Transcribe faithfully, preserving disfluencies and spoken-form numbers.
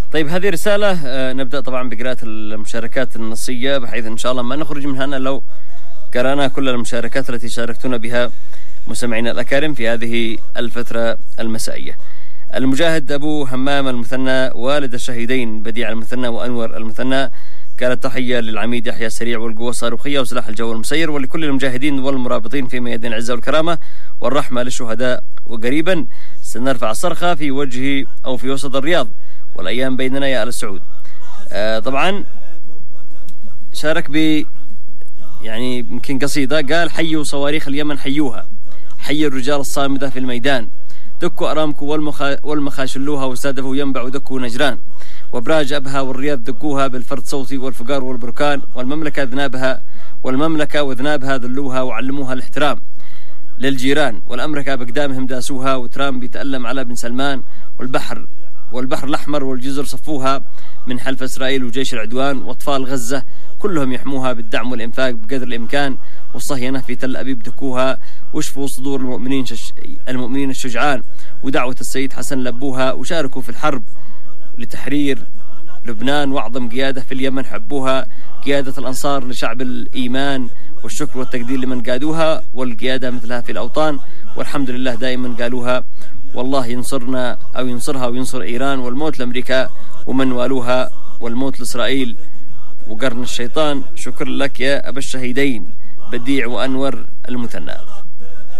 طيب هذه رسالة نبدأ طبعا بقراءة المشاركات النصية، بحيث إن شاء الله ما نخرج منها أنا لو قرأنا كل المشاركات التي شاركتنا بها مستمعينا الأكارم في هذه الفترة المسائية. المجاهد أبو همام المثنى والد الشهيدين بديع المثنى وأنور المثنى، كانت تحية للعميد يحيى السريع والقوة الصاروخية وسلاح الجو المسير، ولكل المجاهدين والمرابطين في ميادين العزة والكرامة والرحمة للشهداء. وقريبا سنرفع الصرخة في وجه أو في وسط الرياض، والأيام بيننا يا آل السعود. آه طبعا شارك ب يعني يمكن قصيدة، قال: حيوا صواريخ اليمن حيوها، حي الرجال الصامدة في الميدان، دكوا أرامكو والمخا والمخا شلوها، واستهدفوا ينبع ودكوا نجران، وابراج أبها والرياض دكوها بالفرد صوتي والفقار والبركان، والمملكة ذنابها والمملكة وذنابها ذلوها وعلموها الاحترام للجيران، والأمريكا بقدامهم داسوها، وترام بيتألم على بن سلمان، والبحر والبحر الأحمر والجزر صفوها من حلف إسرائيل وجيش العدوان، وأطفال غزة كلهم يحموها بالدعم والإنفاق بقدر الإمكان، والصهينة في تل أبيب دكوها، وشفوا صدور المؤمنين شش... المؤمنين الشجعان، ودعوة السيد حسن لبوها، وشاركوا في الحرب لتحرير لبنان، وأعظم قيادة في اليمن حبوها، قيادة الأنصار لشعب الإيمان، والشكر والتقدير لمن قادوها، والقيادة مثلها في الأوطان، والحمد لله دائما قالوها، والله ينصرنا أو ينصرها وينصر إيران، والموت لأمريكا ومن والوها، والموت لإسرائيل وقرن الشيطان. شكر لك يا أبا الشهيدين بديع وأنور المثنى.